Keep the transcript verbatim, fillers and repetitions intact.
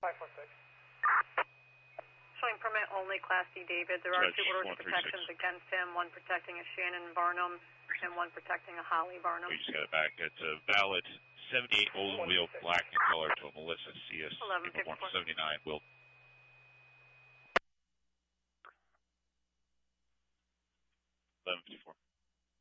five four six. Showing permit only, Class D David. There are two orders of protections against him, one protecting a Shannon Barnum and one protecting a Holly Barnum. We just got it back. It's a valid seventy-eight Oldsmobile, black in color, to a Melissa C S one seventy-nine, Will